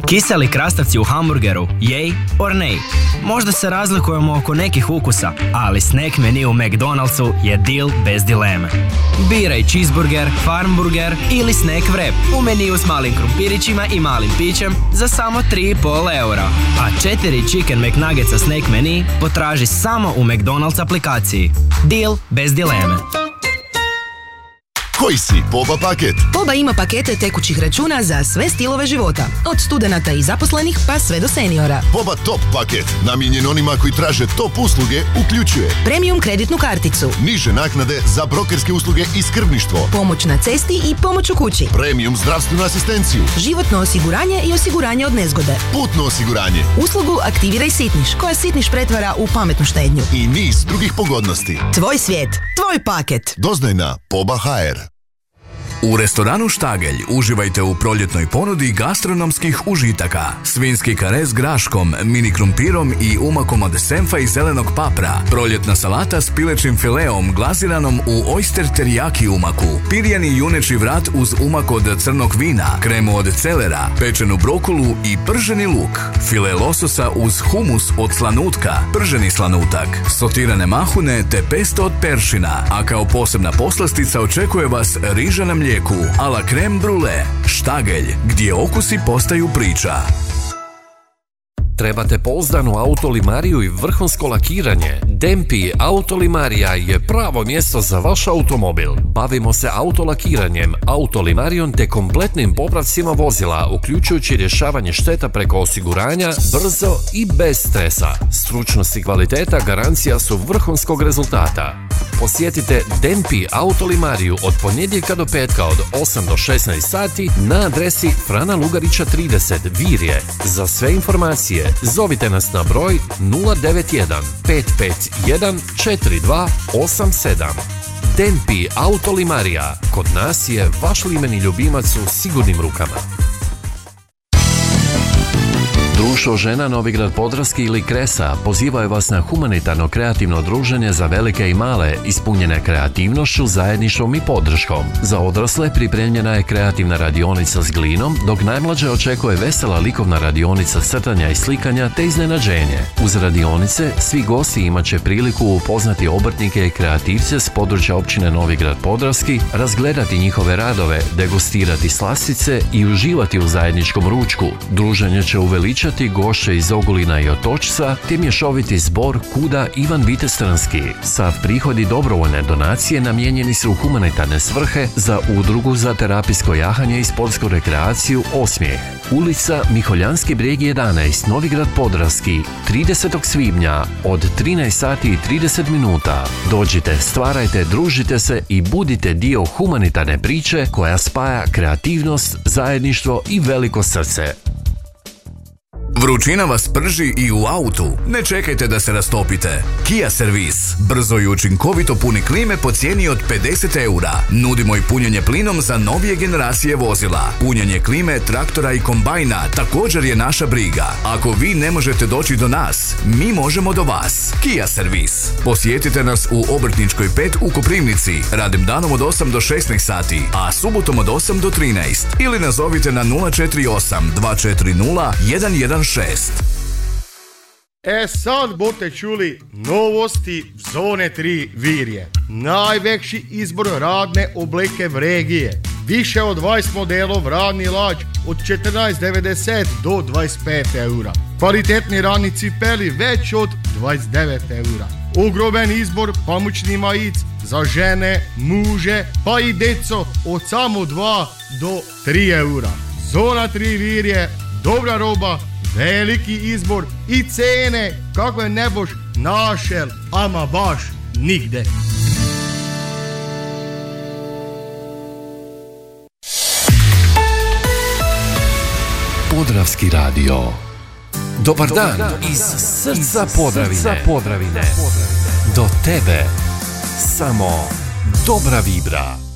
Kiseli krastavci u hamburgeru, yay or nay? Možda se razlikujemo oko nekih ukusa, ali snack menu u McDonald'su je deal bez dileme. Biraj cheeseburger, farmburger ili snack wrap u meniju s malim krumpirićima i malim pićem za samo 3,5 eura. A 4 Chicken McNuggetsa snack menu potraži samo u McDonald's aplikaciji. Deal bez dileme. Koji si Poba paket? Poba ima pakete tekućih računa za sve stilove života. Od studenata i zaposlenih pa sve do seniora. Poba Top paket, namijenjen onima koji traže top usluge, uključuje Premium kreditnu karticu, niže naknade za brokerske usluge i skrbništvo, pomoć na cesti i pomoć u kući, Premium zdravstvenu asistenciju, životno osiguranje i osiguranje od nezgode, putno osiguranje, uslugu Aktiviraj Sitniš, koja Sitniš pretvara u pametnu štednju i niz drugih pogodnosti. Tvoj svijet, tvoj paket. Doznaj na Poba.hr. U restoranu Štagelj uživajte u proljetnoj ponudi gastronomskih užitaka. Svinski kare s graškom, mini krumpirom i umakom od senfa i zelenog papra. Proljetna salata s pilećim fileom glaziranom u oyster teriyaki umaku. Pirjani juneći vrat uz umak od crnog vina, kremu od celera, pečenu brokulu i prženi luk. File lososa uz humus od slanutka, prženi slanutak, sotirane mahune te pesto od peršina. A kao posebna poslastica očekuje vas riža na mlijeku, a la creme brulee. Štagelj, gdje okusi postaju priča. Trebate pouzdanu autolimariju i vrhunsko lakiranje? Dempi Autolimarija je pravo mjesto za vaš automobil. Bavimo se autolakiranjem, autolimarijom te kompletnim popravcima vozila, uključujući rješavanje šteta preko osiguranja, brzo i bez stresa. Stručnost i kvaliteta garancija su vrhunskog rezultata. Posjetite Dempi Autolimariju od ponedjeljka do petka od 8 do 16 sati na adresi Frana Lugarića 30, Virje. Za sve informacije zovite nas na broj 091 551 4287. Dempi Autolimarija. Kod nas je vaš limeni ljubimac u sigurnim rukama. Društvo žena Novigrad Podravski ili Kresa pozivaju vas na humanitarno kreativno druženje za velike i male, ispunjene kreativnošću, zajedništvom i podrškom. Za odrasle pripremljena je kreativna radionica s glinom, dok najmlađe očekuje vesela likovna radionica crtanja i slikanja te iznenađenje. Uz radionice, svi gosti imat će priliku upoznati obrtnike i kreativce s područja općine Novigrad Podravski, razgledati njihove radove, degustirati slastice i uživati u zajedničkom ručku. Druženje će uveličati gošće iz Ogulina i Otočca, te mješoviti zbor Kuda Ivan Vitestranski. Sav prihodi dobrovoljne donacije namijenjeni su u humanitarne svrhe za udrugu za terapijsko jahanje i sportsku rekreaciju Osmijeh. Ulica Miholjanski brijeg 11, Novigrad Podravski, 30. svibnja od 13 sati i 30 minuta. Dođite, stvarajte, družite se i budite dio humanitarne priče koja spaja kreativnost, zajedništvo i veliko srce. Vrućina vas prži i u autu. Ne čekajte da se rastopite. Kia Servis. Brzo i učinkovito puni klime po cijeni od 50 eura. Nudimo i punjenje plinom za novije generacije vozila. Punjenje klime, traktora i kombajna također je naša briga. Ako vi ne možete doći do nas, mi možemo do vas. Kia Servis. Posjetite nas u Obrtničkoj 5 u Koprivnici. Radim danom od 8 do 16 sati, a subotom od 8 do 13. Ili nazovite na 048 240 116. Sad bote čuli novosti Zone 3 Virje. Najveći izbor radne obleke v regije. Više od 20 modelov radni lađ od 14,90 do 25 eura. Kvalitetni radni cipeli već od 29 eura. Ogromen izbor pamučni majic za žene, muže pa i deco od samo 2 do 3 eura. Zona 3 Virje, dobra roba, veliki izbor i cene kakve ne boš našel, ama baš nigde. Podravski radio. Dobar dan iz srca Podravine. Do tebe samo dobra vibra.